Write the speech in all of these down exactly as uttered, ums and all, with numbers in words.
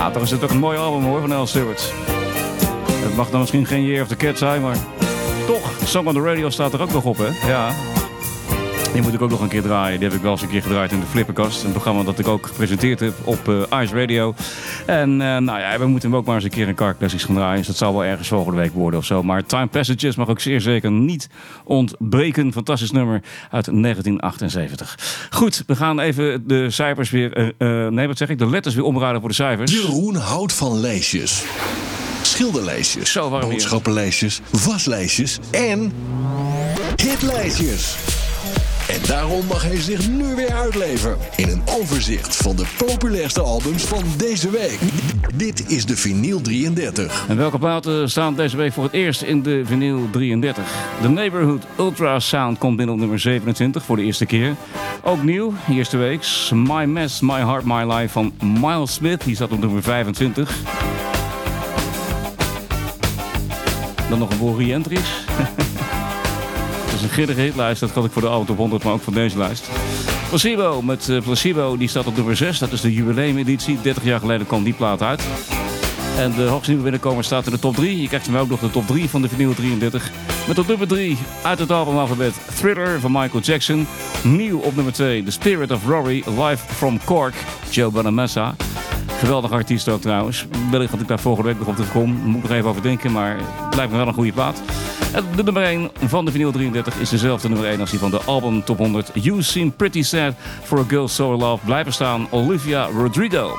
Ah, toch is het ook een mooi album hoor, van Al Stewart. Het mag dan misschien geen Year of the Cat zijn, maar toch, Song on the Radio staat er ook nog op, hè? Ja. Die moet ik ook nog een keer draaien. Die heb ik wel eens een keer gedraaid in de Flipperkast. Een programma dat ik ook gepresenteerd heb op uh, Ice Radio. En uh, nou ja, we moeten hem ook maar eens een keer in Car Classics gaan draaien. Dus dat zal wel ergens volgende week worden of zo. Maar Time Passages mag ook zeer zeker niet ontbreken. Fantastisch nummer uit negentien achtenzeventig. Goed, we gaan even de cijfers weer... Uh, uh, nee, wat zeg ik? De letters weer omruilen voor de cijfers. Jeroen houdt van lijstjes. Schilderlijstjes, Zo, boodschappenlijstjes, waslijstjes en hitlijstjes. En daarom mag hij zich nu weer uitleven in een overzicht van de populairste albums van deze week. Dit is de Vinyl drieëndertig. En welke platen staan deze week voor het eerst in de Vinyl drieëndertig? The Neighborhood Ultrasound komt binnen op nummer zevenentwintig voor de eerste keer. Ook nieuw, eerste week. My Mess, My Heart, My Life van Miles Smith. Die staat op nummer vijfentwintig. Dan nog een boel re-entries. Het is een grillige hitlijst, dat geldt ik voor de Album Top honderd, maar ook voor deze lijst. Placebo met uh, Placebo, die staat op nummer zes. Dat is de jubileumeditie. dertig jaar geleden kwam die plaat uit. En de hoogste nieuwe binnenkomer staat in de top drie. Je krijgt hem ook nog de top drie van de Vinyl drieëndertig. Met op nummer drie uit het albumalfabet Thriller van Michael Jackson. Nieuw op nummer twee The Spirit of Rory, live from Cork, Joe Bonamassa. Geweldige artiest ook trouwens. Wellicht had ik daar vorige week nog op te komen. Moet nog even over denken, maar het lijkt me wel een goede plaat. En de nummer één van de Vinyl drieëndertig is dezelfde nummer één als die van de album Top honderd. You Seem Pretty Sad for a Girl So in Love. Blijven staan, Olivia Rodrigo.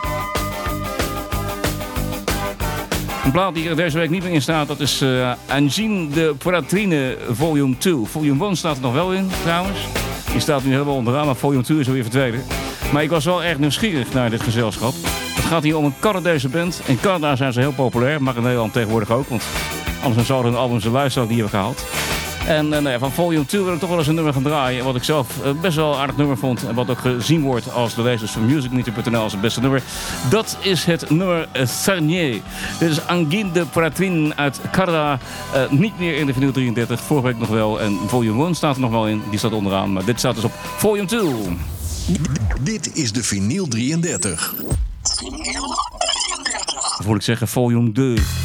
Een plaat die er deze week niet meer in staat, dat is uh, Angine de Poitrine Volume twee. Volume één staat er nog wel in trouwens. Die staat nu helemaal onderaan, maar Volume twee is alweer verdwenen. Maar ik was wel erg nieuwsgierig naar dit gezelschap. Het gaat hier om een Canadese band. In Canada zijn ze heel populair, maar in Nederland tegenwoordig ook. Want anders zouden hun albums de luisteraar niet hebben gehaald. En uh, nou ja, van Volume twee wil ik toch wel eens een nummer gaan draaien. Wat ik zelf uh, best wel een aardig nummer vond. En wat ook gezien wordt als de lezers van music meter punt n l als het beste nummer. Dat is het nummer uh, Sarnier. Dit is Angine de Poitrine uit Canada. Uh, niet meer in de Vinyl drieëndertig. Vorige week nog wel. En Volume één staat er nog wel in. Die staat onderaan. Maar dit staat dus op Volume twee. Dit is de Vinyl drieëndertig. Of moet ik zeggen Volume twee.